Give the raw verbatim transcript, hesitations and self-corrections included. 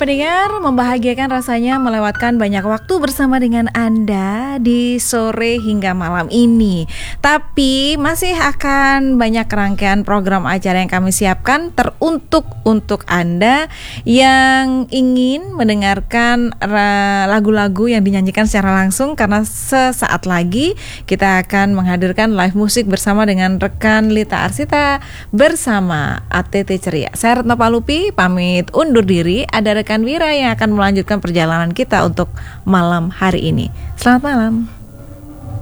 pendengar, membahagiakan rasanya melewatkan banyak waktu bersama dengan Anda di sore hingga malam ini. Tapi masih akan banyak rangkaian program acara yang kami siapkan teruntuk untuk Anda yang ingin mendengarkan lagu-lagu yang dinyanyikan secara langsung, karena sesaat lagi kita akan menghadirkan live musik bersama dengan rekan Lita Arsita bersama A T T Ceria. Saya Retno Palupi pamit undur diri. Ada rekan Wira yang akan melanjutkan perjalanan kita untuk malam hari ini. Selamat malam.